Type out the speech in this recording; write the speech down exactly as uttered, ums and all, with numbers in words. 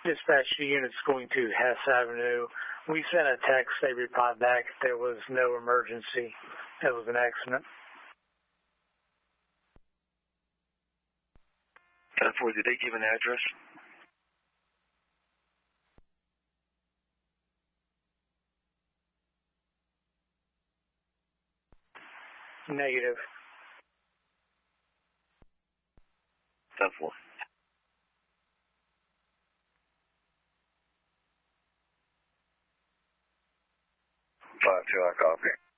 Dispatch units going to Hess Avenue. We sent a text. They replied back there was no emergency. It was an accident. ten four, did they give an address? Negative. ten four. five two, I copy.